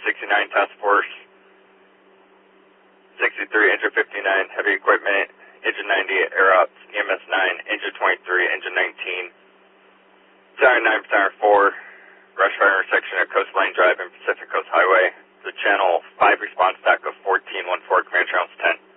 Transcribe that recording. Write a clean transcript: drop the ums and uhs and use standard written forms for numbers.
69 Task Force 63, Engine 59, Heavy Equipment, Engine 90, Air Ops, EMS 9, Engine 23, Engine 19, Battalion 9, Battalion 4, Rush Fire intersection at Coastline Drive and Pacific Coast Highway. The channel 5 response stack of 1414, Command Channels 10.